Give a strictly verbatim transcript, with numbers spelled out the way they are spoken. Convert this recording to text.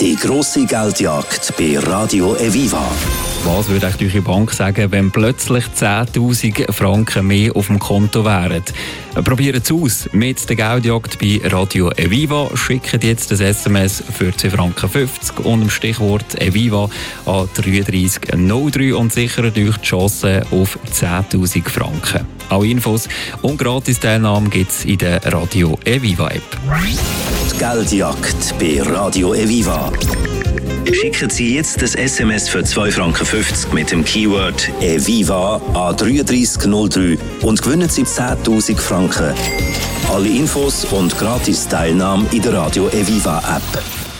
Die grosse Geldjagd bei Radio Eviva. Was würde euch eure Bank sagen, wenn plötzlich zehntausend Franken mehr auf dem Konto wären? Probiert es aus mit der Geldjagd bei Radio Eviva. Schickt jetzt das S M S für zwei Franken fünfzig und dem Stichwort Eviva an drei drei null drei und sichert euch die Chance auf zehntausend Franken. Alle Infos und Gratis-Teilnahme gibt es in der Radio Eviva-App. Die Geldjagd bei Radio Eviva. Schicken Sie jetzt das S M S für zwei Franken fünfzig mit dem Keyword Eviva an drei drei null drei und gewinnen Sie zehntausend Franken. Alle Infos und Gratis-Teilnahme in der Radio Eviva App.